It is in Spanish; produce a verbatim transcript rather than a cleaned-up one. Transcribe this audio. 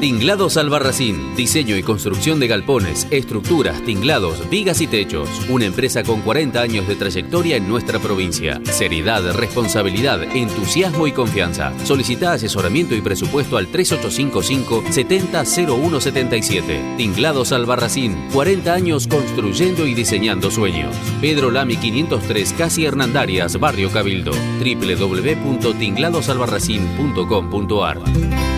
Tinglados Albarracín, diseño y construcción de galpones, estructuras, tinglados, vigas y techos. Una empresa con cuarenta años de trayectoria en nuestra provincia. Seriedad, responsabilidad, entusiasmo y confianza. Solicita asesoramiento y presupuesto al tres ocho cinco cinco, siete cero cero uno siete siete. Tinglados Albarracín, cuarenta años construyendo y diseñando sueños. Pedro Lamy quinientos tres, Casi Hernandarias, Barrio Cabildo. doble u doble u doble u punto tinglados albarracín punto com punto ar.